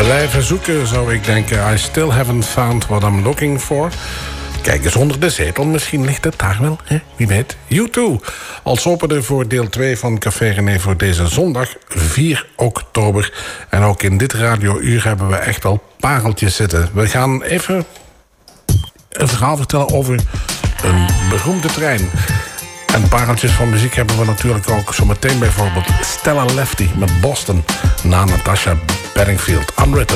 Blijven zoeken, zou ik denken. I still haven't found what I'm looking for. Kijk eens onder de zetel, misschien ligt het daar wel, hè? Wie weet. U2, als opener voor deel 2 van Café René voor deze zondag 4 oktober. En ook in dit radiouur hebben we echt wel pareltjes zitten. We gaan even een verhaal vertellen over een beroemde trein. En pareltjes van muziek hebben we natuurlijk ook zometeen bijvoorbeeld Stella Lefty met Boston na Natasha Bedingfield. Unwritten.